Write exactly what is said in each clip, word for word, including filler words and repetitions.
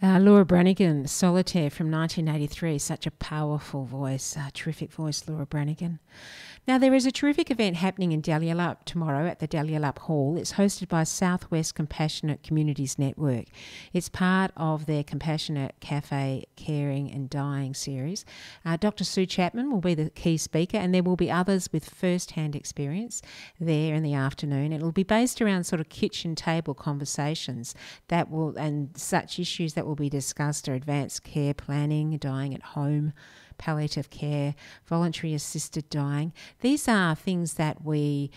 Uh, Laura Branigan, Solitaire from nineteen eighty-three, such a powerful voice, uh, terrific voice, Laura Branigan. Now, there is a terrific event happening in Dalyellup tomorrow at the Dalyellup Hall. It's hosted by Southwest Compassionate Communities Network. It's part of their Compassionate Cafe Caring and Dying series. Uh, Doctor Sue Chapman will be the key speaker, and there will be others with first-hand experience there in the afternoon. It will be based around sort of kitchen table conversations that will, and such issues that will be discussed are advanced care planning, dying at home, palliative care, voluntary assisted dying. These are things that we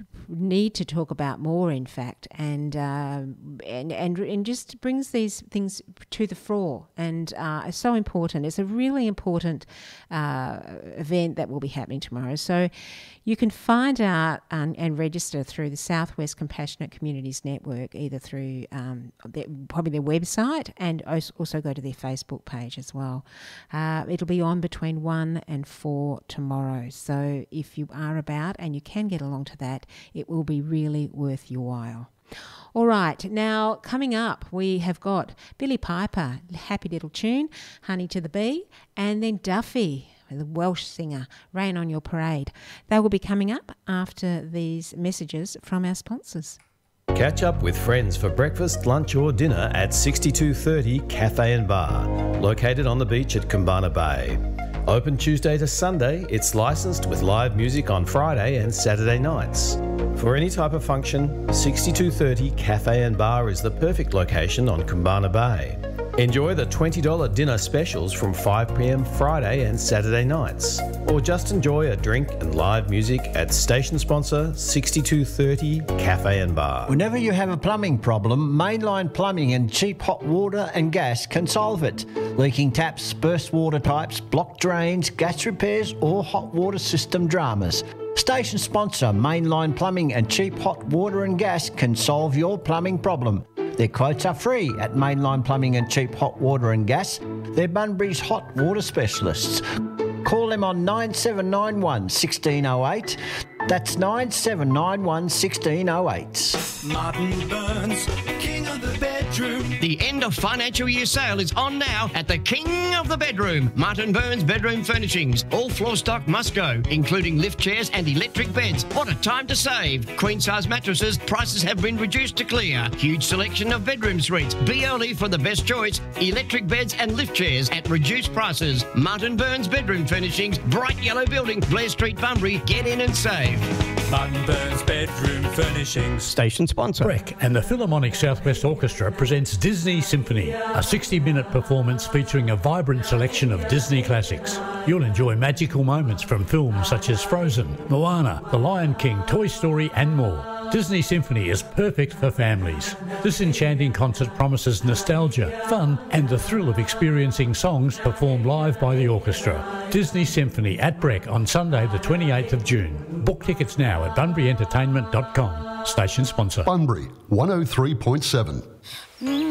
need to talk about more, in fact, and uh, and, and and just brings these things to the fore, and uh, it's so important. It's a really important uh, event that will be happening tomorrow. So you can find out and, and register through the Southwest Compassionate Communities Network, either through um, their, probably their website, and also go to their Facebook page as well. Uh, it'll be on between one and four tomorrow. So if you are about and you can get along to that, it will be really worth your while. All right, now coming up, we have got Billy Piper, happy little tune, Honey to the Bee, and then Duffy, the Welsh singer, Rain on Your Parade. They will be coming up after these messages from our sponsors. Catch up with friends for breakfast, lunch or dinner at sixty-two thirty Cafe and Bar, located on the beach at Kumbana Bay. Open Tuesday to Sunday, it's licensed with live music on Friday and Saturday nights. For any type of function, sixty-two thirty Cafe and Bar is the perfect location on Kumbana Bay. Enjoy the twenty dollars dinner specials from five p m Friday and Saturday nights. Or just enjoy a drink and live music at station sponsor sixty-two thirty Cafe and Bar. Whenever you have a plumbing problem, Mainline Plumbing and Cheap Hot Water and Gas can solve it. Leaking taps, burst water pipes, blocked drains, gas repairs or hot water system dramas. Station sponsor Mainline Plumbing and Cheap Hot Water and Gas can solve your plumbing problem. Their quotes are free at Mainline Plumbing and Cheap Hot Water and Gas. They're Bunbury's hot water specialists. Call them on nine seven nine one, one six zero eight. That's nine seven nine one, one six zero eight. Martin Burns, king of the bedroom. The end of financial year sale is on now at the King of the Bedroom, Martin Burns Bedroom Furnishings. All floor stock must go, including lift chairs and electric beds. What a time to save. Queen size mattresses, prices have been reduced to clear. Huge selection of bedroom suites. Be early for the best choice. Electric beds and lift chairs at reduced prices. Martin Burns Bedroom Furnishings, Bright Yellow Building, Blair Street, Bunbury. Get in and save. Martin Burns Bedroom Furnishings. Station sponsor. Breck and the Philharmonic Southwest Orchestra presents Disney Symphony, a sixty minute performance featuring a vibrant selection of Disney classics. You'll enjoy magical moments from films such as Frozen, Moana, The Lion King, Toy Story and more. Disney Symphony is perfect for families. This enchanting concert promises nostalgia, fun and the thrill of experiencing songs performed live by the orchestra. Disney Symphony at Breck on Sunday the twenty-eighth of June. Book tickets now at bunbury entertainment dot com. Station sponsor. Bunbury, one oh three point seven.